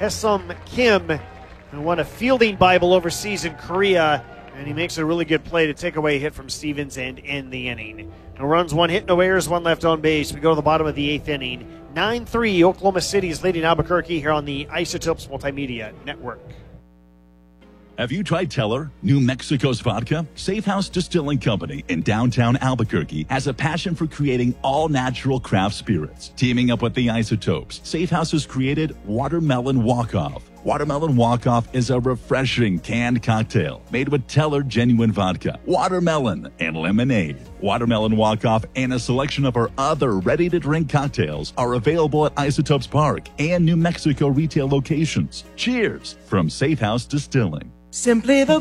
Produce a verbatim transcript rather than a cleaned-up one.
Hesum Kim, who won a fielding Bible overseas in Korea, and he makes a really good play to take away a hit from Stevens and end the inning. No runs, one hit, no errors, one left on base. We go to the bottom of the eighth inning. nine three, Oklahoma City is leading Albuquerque here on the Isotopes Multimedia Network. Have you tried Teller, New Mexico's vodka? Safe House Distilling Company in downtown Albuquerque has a passion for creating all-natural craft spirits. Teaming up with the Isotopes, Safe House has created Watermelon Walk-Off. Watermelon Walk-Off is a refreshing canned cocktail made with Teller genuine vodka, watermelon, and lemonade. Watermelon Walk-Off and a selection of our other ready-to-drink cocktails are available at Isotopes Park and New Mexico retail locations. Cheers from Safe House Distilling. Simply the